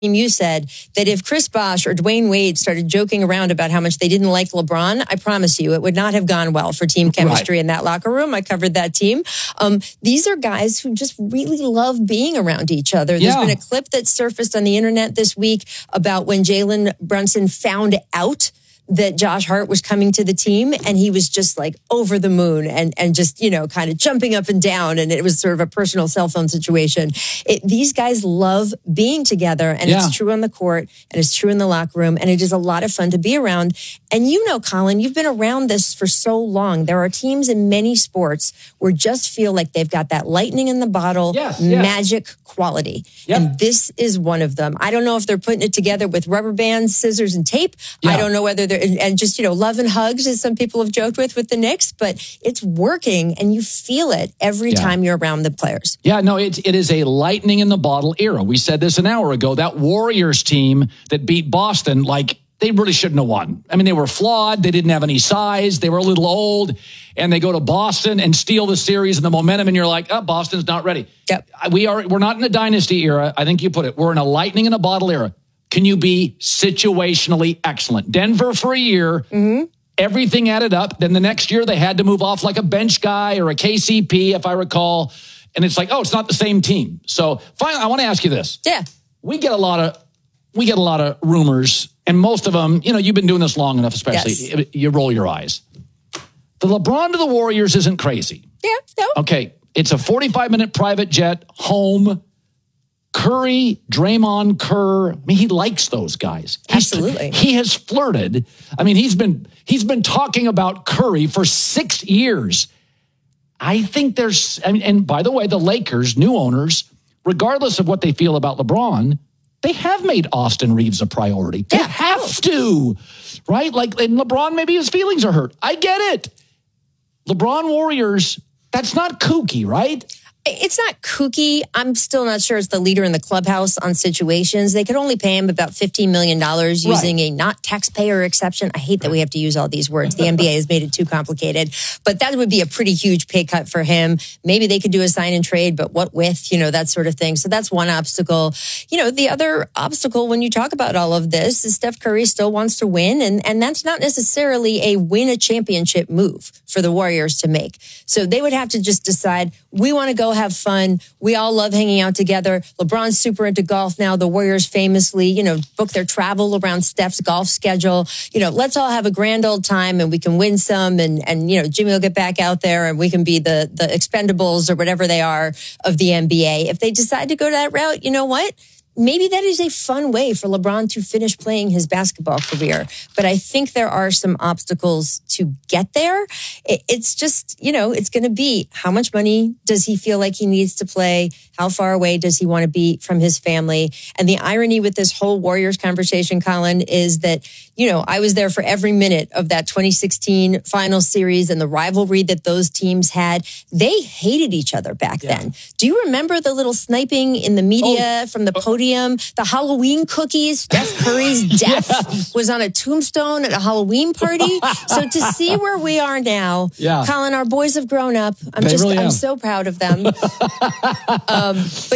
you said that if Chris Bosh or Dwayne Wade started joking around about how much they didn't like LeBron, I promise you it would not have gone well for team chemistry in that locker room. I covered that team. These are guys who just really love being around each other. There's been a clip that surfaced on the internet this week about when Jalen Brunson found out that Josh Hart was coming to the team, and he was just like over the moon and just, kind of jumping up and down. And it was sort of a personal cell phone situation. These guys love being together, and it's true on the court and it's true in the locker room. And it is a lot of fun to be around. And Colin, you've been around this for so long. There are teams in many sports where just feel like they've got that lightning in the bottle, magic quality. And this is one of them. I don't know if they're putting it together with rubber bands, scissors, and tape. I don't know whether they're, and just, love and hugs, as some people have joked with the Knicks, but it's working, and you feel it every time you're around the players. It is a lightning in the bottle era. We said this an hour ago. That Warriors team that beat Boston, they really shouldn't have won. I mean, they were flawed. They didn't have any size. They were a little old, and they go to Boston and steal the series and the momentum, and you're like, Boston's not ready. We're not in a dynasty era. I think you put it. We're in a lightning in a bottle era. Can you be situationally excellent? Denver for a year, everything added up. Then the next year they had to move off like a bench guy or a KCP, if I recall. And it's like, it's not the same team. So finally, I want to ask you this. Yeah. We get a lot of rumors, and most of them, you've been doing this long enough, especially, you roll your eyes. The LeBron to the Warriors isn't crazy. Yeah, no. Okay, it's a 45-minute private jet home. Curry, Draymond, Kerr, he likes those guys. Absolutely. He has flirted. He's been talking about Curry for 6 years. I think and by the way, the Lakers, new owners, regardless of what they feel about LeBron, they have made Austin Reeves a priority. They have to, right? And LeBron, maybe his feelings are hurt. I get it. LeBron Warriors, that's not kooky, right? It's not kooky. I'm still not sure it's the leader in the clubhouse on situations. They could only pay him about $15 million using a not taxpayer exception. I hate that we have to use all these words. The NBA has made it too complicated. But that would be a pretty huge pay cut for him. Maybe they could do a sign and trade, but what with, that sort of thing. So that's one obstacle. The other obstacle when you talk about all of this is Steph Curry still wants to win. And that's not necessarily a win a championship move for the Warriors to make. So they would have to just decide, we want to go have fun. We all love hanging out together. LeBron's super into golf now. The Warriors famously, book their travel around Steph's golf schedule. Let's all have a grand old time, and we can win some. And Jimmy will get back out there, and we can be the expendables or whatever they are of the NBA. If they decide to go that route, you know what? Maybe that is a fun way for LeBron to finish playing his basketball career. But I think there are some obstacles to get there. It's just, it's going to be how much money does he feel like he needs to play? How far away does he want to be from his family? And the irony with this whole Warriors conversation, Colin, is that, I was there for every minute of that 2016 final series and the rivalry that those teams had. They hated each other back then. Do you remember the little sniping in the media from the podium? The Halloween cookies? Steph Curry's death was on a tombstone at a Halloween party. So to see where we are now, Colin, our boys have grown up. I'm so proud of them. But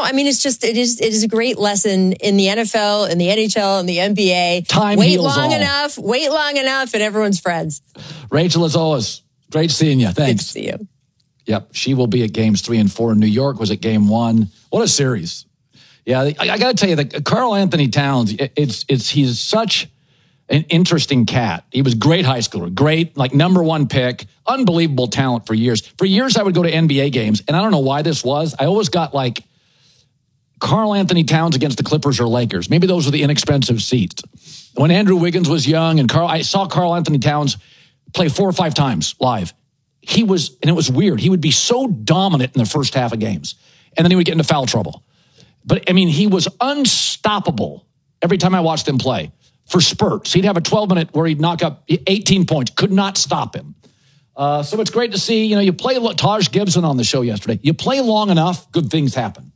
it is a great lesson in the NFL, in the NHL, in the NBA. Time heals all. Wait long enough, and everyone's friends. Rachel, as always, great seeing you. Thanks. Good to see you. Yep, she will be at games 3 and 4 in New York. Was at game 1. What a series! Yeah, I got to tell you that Karl Anthony Towns. He's such an interesting cat. He was great high schooler, great number 1 pick, unbelievable talent for years. For years, I would go to NBA games, and I don't know why this was. I always got Karl Anthony Towns against the Clippers or Lakers. Maybe those were the inexpensive seats. When Andrew Wiggins was young and I saw Karl Anthony Towns play 4 or 5 times live. And it was weird. He would be so dominant in the first half of games, and then he would get into foul trouble. But he was unstoppable every time I watched him play for spurts. He'd have a 12-minute where he'd knock up 18 points, could not stop him. So it's great to see, you play Taj Gibson on the show yesterday. You play long enough, good things happen.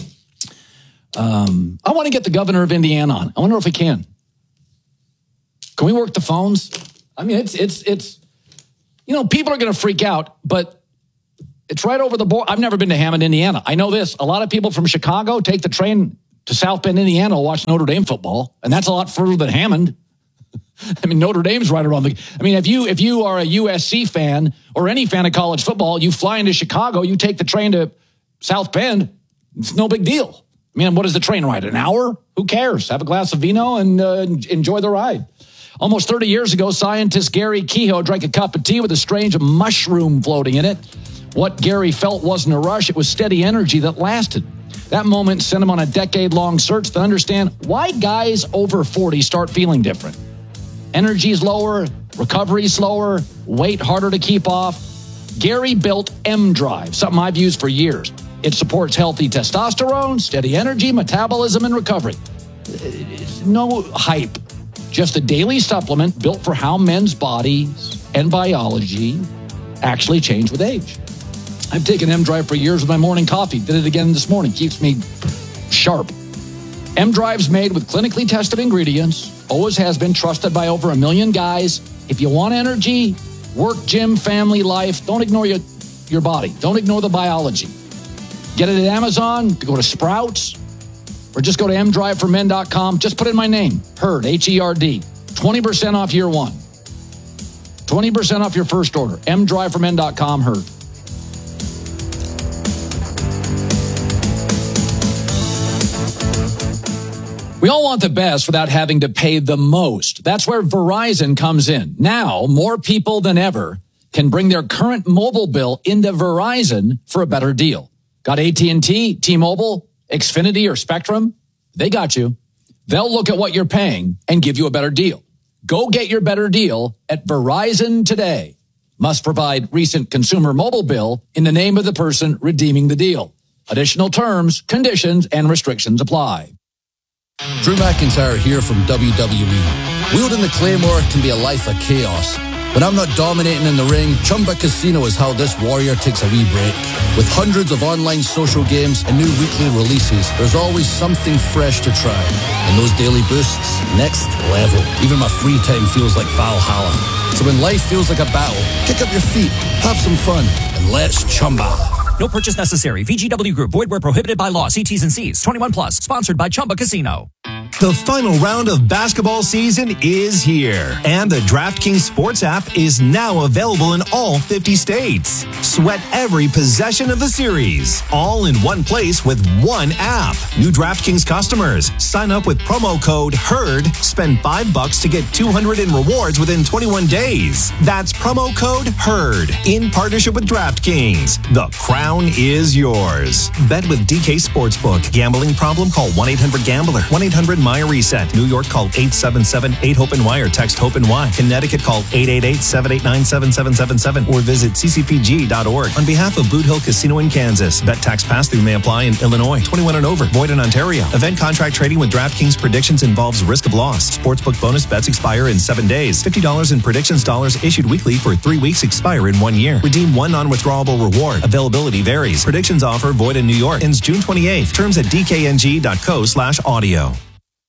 I want to get the governor of Indiana on. I wonder if we can. Can we work the phones? It's people are going to freak out, but it's right over the board. I've never been to Hammond, Indiana. I know this. A lot of people from Chicago take the train to South Bend, Indiana to watch Notre Dame football, and that's a lot further than Hammond. I mean, Notre Dame's right around if you are a USC fan or any fan of college football, you fly into Chicago, you take the train to South Bend, it's no big deal. I mean, what is the train ride? An hour? Who cares? Have a glass of vino and enjoy the ride. Almost 30 years ago, scientist Gary Kehoe drank a cup of tea with a strange mushroom floating in it. What Gary felt wasn't a rush. It was steady energy that lasted. That moment sent him on a decade-long search to understand why guys over 40 start feeling different. Energy's lower, recovery's slower, weight harder to keep off. Gary built M-Drive, something I've used for years. It supports healthy testosterone, steady energy, metabolism, and recovery. It's no hype, just a daily supplement built for how men's bodies and biology actually change with age. I've taken M-Drive for years with my morning coffee. Did it again this morning. Keeps me sharp. M-Drive's made with clinically tested ingredients. Always has been trusted by over 1 million guys. If you want energy, work, gym, family, life, don't ignore your body. Don't ignore the biology. Get it at Amazon, go to Sprouts, or just go to mdriveformen.com. Just put in my name, Herd, H-E-R-D. 20% off year one. 20% off your first order. mdriveformen.com, Herd. We all want the best without having to pay the most. That's where Verizon comes in. Now, more people than ever can bring their current mobile bill into Verizon for a better deal. Got AT&T, T-Mobile, Xfinity, or Spectrum? They got you. They'll look at what you're paying and give you a better deal. Go get your better deal at Verizon today. Must provide recent consumer mobile bill in the name of the person redeeming the deal. Additional terms, conditions, and restrictions apply. Drew McIntyre here from WWE. Wielding the Claymore can be a life of chaos. When I'm not dominating in the ring, Chumba Casino is how this warrior takes a wee break. With hundreds of online social games and new weekly releases, there's always something fresh to try. And those daily boosts, next level. Even my free time feels like Valhalla. So when life feels like a battle, kick up your feet, have some fun, and let's Chumba. No purchase necessary. VGW Group. Void where prohibited by law. See T's and C's. 21 plus. Sponsored by Chumba Casino. The final round of basketball season is here, and the DraftKings Sports app is now available in all 50 states. Sweat every possession of the series, all in one place with one app. New DraftKings customers, sign up with promo code HERD, spend $5 to get $200 in rewards within 21 days. That's promo code HERD, in partnership with DraftKings. The crown is yours. Bet with DK Sportsbook. Gambling problem? Call 1-800-GAMBLER. 1-800-MY-RESET. New York, call 877-8-HOPE-NY or text HOPE-NY. Connecticut, call 888-789-7777 or visit ccpg.org. On behalf of Boot Hill Casino in Kansas, bet tax pass-through may apply in Illinois. 21 and over. Void in Ontario. Event contract trading with DraftKings predictions involves risk of loss. Sportsbook bonus bets expire in 7 days. $50 in predictions dollars issued weekly for 3 weeks, expire in 1 year. Redeem one non-withdrawable reward. Availability varies. Predictions offer void in New York. Ends June 28th. Terms at dkng.co/audio.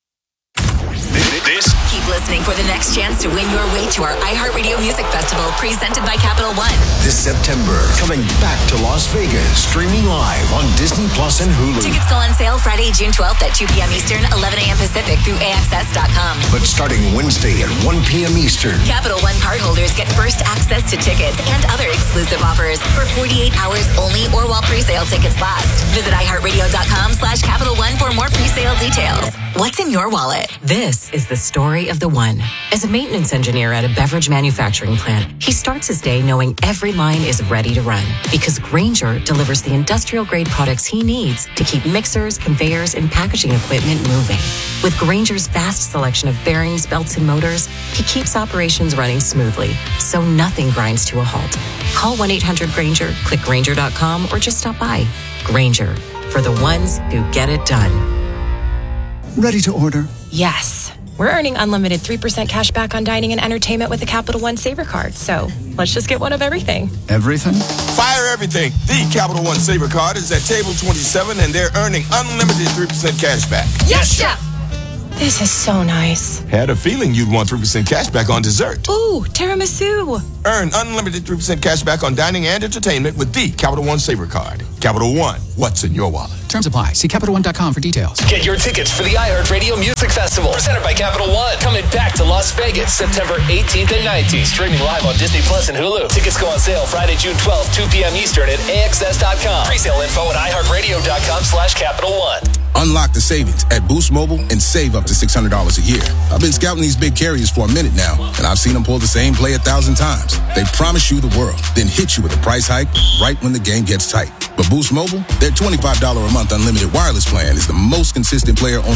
Keep listening for the next chance to win your way to our iHeartRadio Music Festival presented by Capital One. This September, coming back to Las Vegas, streaming live on Disney Plus and Hulu. Tickets go on sale Friday, June 12th at 2 p.m. Eastern, 11 a.m. Pacific through AXS.com. But starting Wednesday at 1 p.m. Eastern, Capital One cardholders get first access to tickets and other exclusive offers for 48 hours only or while presale tickets last. Visit iHeartRadio.com/Capital One for more presale details. What's in your wallet? This is the story of the one. As a maintenance engineer at a beverage manufacturing plant, he starts his day knowing every line is ready to run because Grainger delivers the industrial-grade products he needs to keep mixers, conveyors, and packaging equipment moving. With Grainger's vast selection of bearings, belts, and motors, he keeps operations running smoothly, so nothing grinds to a halt. Call 1-800-GRAINGER, click Grainger.com, or just stop by. Grainger, for the ones who get it done. ready to order? Yes. We're earning unlimited 3% cash back on dining and entertainment with the Capital One Saver Card. So let's just get one of everything. Everything? Fire everything. The Capital One Saver Card is at table 27, and they're earning unlimited 3% cash back. Yes, Chef! This is so nice. Had a feeling you'd want 3% cash back on dessert. Ooh, tiramisu. Earn unlimited 3% cash back on dining and entertainment with the Capital One Saver Card. Capital One, what's in your wallet? Terms apply. See CapitalOne.com for details. Get your tickets for the iHeartRadio Music Festival, presented by Capital One. Coming back to Las Vegas, September 18th and 19th. Streaming live on Disney Plus and Hulu. Tickets go on sale Friday, June 12th, 2 p.m. Eastern at AXS.com. Presale info at iHeartRadio.com/Capital One. Unlock the savings at Boost Mobile and save up to $600 a year. I've been scouting these big carriers for a minute now, and I've seen them pull the same play 1,000 times. They promise you the world, then hit you with a price hike right when the game gets tight. But Boost Mobile, their $25 a month unlimited wireless plan is the most consistent player on